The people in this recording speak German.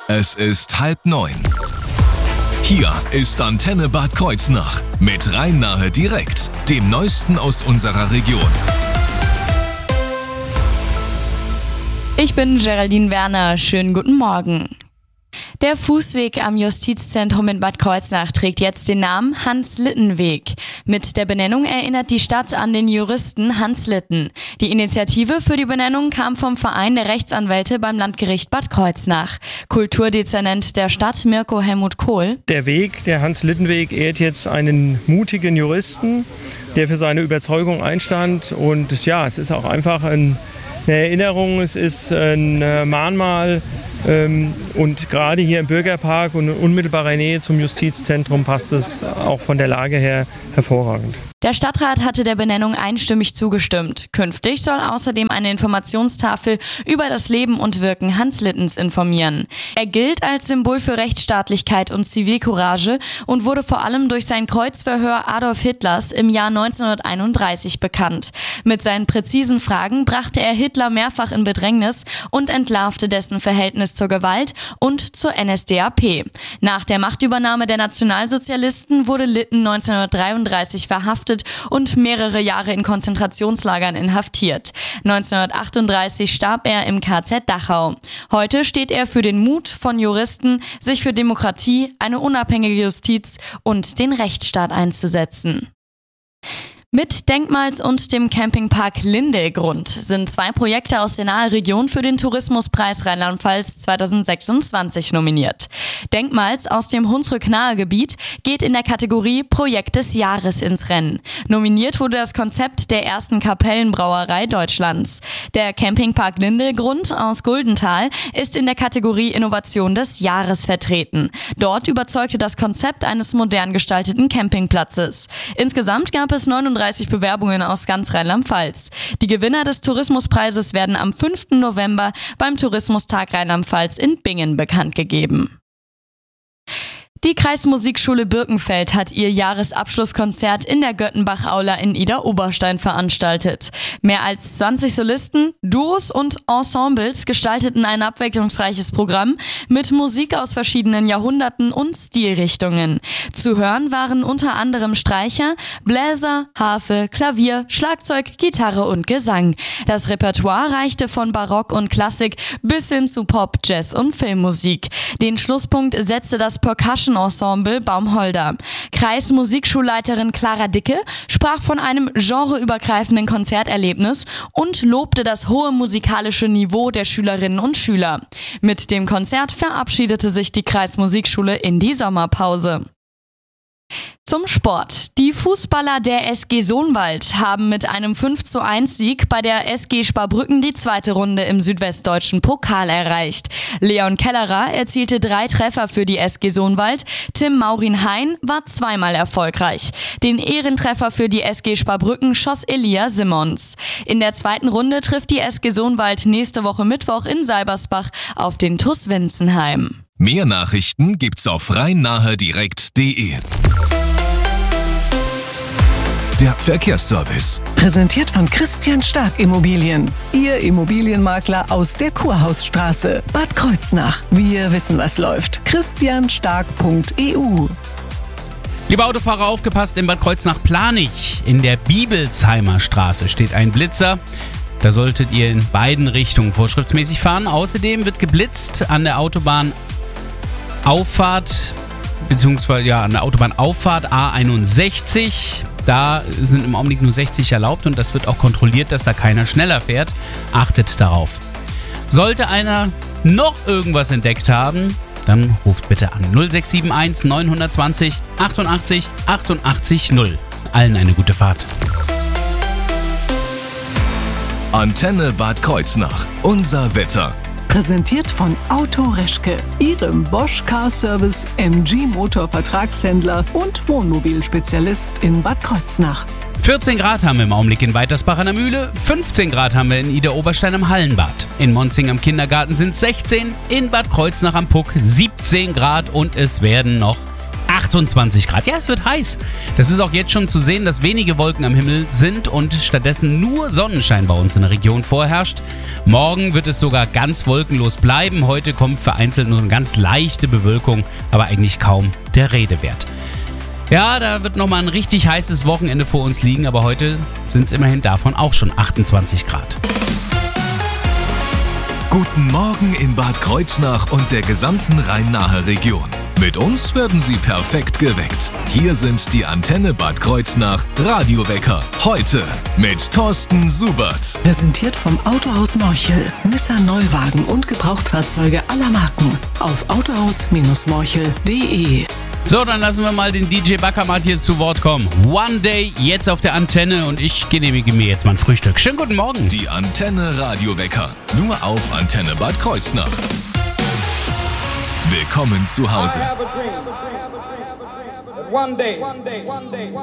Es ist 8:30. Hier ist Antenne Bad Kreuznach mit Rhein-Nahe direkt, dem Neuesten aus unserer Region. Ich bin Geraldine Werner, schönen guten Morgen. Der Fußweg am Justizzentrum in Bad Kreuznach trägt jetzt den Namen Hans-Litten-Weg. Mit der Benennung erinnert die Stadt an den Juristen Hans Litten. Die Initiative für die Benennung kam vom Verein der Rechtsanwälte beim Landgericht Bad Kreuznach. Kulturdezernent der Stadt Mirko Helmut Kohl. Der Weg, der Hans-Litten-Weg, ehrt jetzt einen mutigen Juristen, der für seine Überzeugung einstand. Und ja, es ist auch einfach eine Erinnerung, es ist ein Mahnmal. Und gerade hier im Bürgerpark und in unmittelbarer Nähe zum Justizzentrum passt es auch von der Lage her hervorragend. Der Stadtrat hatte der Benennung einstimmig zugestimmt. Künftig soll außerdem eine Informationstafel über das Leben und Wirken Hans Littens informieren. Er gilt als Symbol für Rechtsstaatlichkeit und Zivilcourage und wurde vor allem durch sein Kreuzverhör Adolf Hitlers im Jahr 1931 bekannt. Mit seinen präzisen Fragen brachte er Hitler mehrfach in Bedrängnis und entlarvte dessen Verhältnis zur Gewalt und zur NSDAP. Nach der Machtübernahme der Nationalsozialisten wurde Litten 1933 verhaftet und mehrere Jahre in Konzentrationslagern inhaftiert. 1938 starb er im KZ Dachau. Heute steht er für den Mut von Juristen, sich für Demokratie, eine unabhängige Justiz und den Rechtsstaat einzusetzen. Mit Denkmals und dem Campingpark Lindelgrund sind 2 Projekte aus der nahen Region für den Tourismuspreis Rheinland-Pfalz 2026 nominiert. Denkmals aus dem Hunsrück-nahe Gebiet geht in der Kategorie Projekt des Jahres ins Rennen. Nominiert wurde das Konzept der ersten Kapellenbrauerei Deutschlands. Der Campingpark Lindelgrund aus Guldenthal ist in der Kategorie Innovation des Jahres vertreten. Dort überzeugte das Konzept eines modern gestalteten Campingplatzes. Insgesamt gab es 39 Bewerbungen aus ganz Rheinland-Pfalz. Die Gewinner des Tourismuspreises werden am 5. November beim Tourismustag Rheinland-Pfalz in Bingen bekannt gegeben. Die Kreismusikschule Birkenfeld hat ihr Jahresabschlusskonzert in der Göttenbach-Aula in Idar-Oberstein veranstaltet. Mehr als 20 Solisten, Duos und Ensembles gestalteten ein abwechslungsreiches Programm mit Musik aus verschiedenen Jahrhunderten und Stilrichtungen. Zu hören waren unter anderem Streicher, Bläser, Harfe, Klavier, Schlagzeug, Gitarre und Gesang. Das Repertoire reichte von Barock und Klassik bis hin zu Pop, Jazz und Filmmusik. Den Schlusspunkt setzte das Percussion-Ensemble Baumholder. Kreismusikschulleiterin Clara Dicke sprach von einem genreübergreifenden Konzerterlebnis und lobte das hohe musikalische Niveau der Schülerinnen und Schüler. Mit dem Konzert verabschiedete sich die Kreismusikschule in die Sommerpause. Zum Sport. Die Fußballer der SG Sohnwald haben mit einem 5:1-Sieg bei der SG Sparbrücken die 2. Runde im südwestdeutschen Pokal erreicht. Leon Kellerer erzielte 3 Treffer für die SG Sohnwald. Tim Maurin-Hein war zweimal erfolgreich. Den Ehrentreffer für die SG Sparbrücken schoss Elia Simmons. In der 2. Runde trifft die SG Sohnwald nächste Woche Mittwoch in Seibersbach auf den TuS Winzenheim. Mehr Nachrichten gibt's auf rhein-nahe-direkt.de. Der Verkehrsservice. Präsentiert von Christian Stark Immobilien. Ihr Immobilienmakler aus der Kurhausstraße. Bad Kreuznach. Wir wissen, was läuft. christianstark.eu. Liebe Autofahrer, aufgepasst, in Bad Kreuznach-Planich. In der Bibelsheimer Straße steht ein Blitzer. Da solltet ihr in beiden Richtungen vorschriftsmäßig fahren. Außerdem wird geblitzt an der Autobahnauffahrt, beziehungsweise an der Autobahnauffahrt A61. Da sind im Augenblick nur 60 erlaubt und das wird auch kontrolliert, dass da keiner schneller fährt. Achtet darauf. Sollte einer noch irgendwas entdeckt haben, dann ruft bitte an 0671 920 88 88 0. Allen eine gute Fahrt. Antenne Bad Kreuznach. Unser Wetter. Präsentiert von Auto Reschke, Ihrem Bosch Car Service MG Motor Vertragshändler und Wohnmobilspezialist in Bad Kreuznach. 14 Grad haben wir im Augenblick in Weitersbach an der Mühle, 15 Grad haben wir in Idar-Oberstein am Hallenbad. In Monzing am Kindergarten sind 16, in Bad Kreuznach am Puck 17 Grad und es werden noch 28 Grad. Ja, es wird heiß. Das ist auch jetzt schon zu sehen, dass wenige Wolken am Himmel sind und stattdessen nur Sonnenschein bei uns in der Region vorherrscht. Morgen wird es sogar ganz wolkenlos bleiben. Heute kommt vereinzelt nur eine ganz leichte Bewölkung, aber eigentlich kaum der Rede wert. Ja, da wird nochmal ein richtig heißes Wochenende vor uns liegen, aber heute sind es immerhin davon auch schon 28 Grad. Guten Morgen in Bad Kreuznach und der gesamten Rhein-Nahe Region. Mit uns werden Sie perfekt geweckt. Hier sind die Antenne Bad Kreuznach Radiowecker. Heute mit Thorsten Subert. Präsentiert vom Autohaus Morchel. Nissan Neuwagen und Gebrauchtfahrzeuge aller Marken. Auf autohaus-morchel.de. So, dann lassen wir mal den DJ Backermat hier zu Wort kommen. One Day jetzt auf der Antenne und ich genehmige mir jetzt mal ein Frühstück. Schönen guten Morgen. Die Antenne Radiowecker. Nur auf Antenne Bad Kreuznach. Willkommen zu Hause. One day.